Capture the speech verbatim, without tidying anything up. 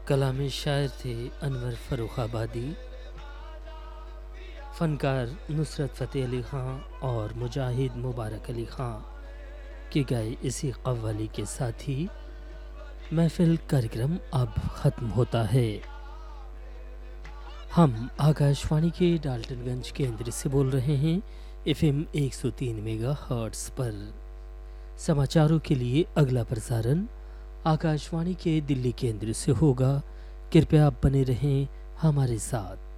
कलामी शायर थे अनवर फर्रुखाबादी, फ़नकार नुसरत फ़तेह अली ख़ां और मुजाहिद मुबारक अली ख़ां के गाए इसी कव्वाली के साथ ही महफ़िल कार्यक्रम अब ख़त्म होता है। हम आकाशवाणी के डाल्टनगंज केंद्र से बोल रहे हैं एफएम एक सौ तीन मेगा हर्ट्ज़ पर। समाचारों के लिए अगला प्रसारण आकाशवाणी के दिल्ली केंद्र से होगा। कृपया आप बने रहें हमारे साथ।